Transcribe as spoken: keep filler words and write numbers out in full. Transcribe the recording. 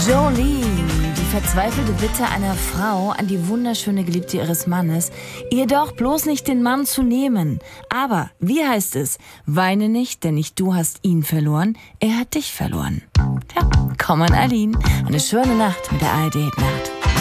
Jolene, die verzweifelte Bitte einer Frau an die wunderschöne Geliebte ihres Mannes, ihr doch bloß nicht den Mann zu nehmen. Aber, wie heißt es? Weine nicht, denn nicht du hast ihn verloren, er hat dich verloren. Tja, komm an Aline. Eine schöne Nacht mit der A R D Nacht.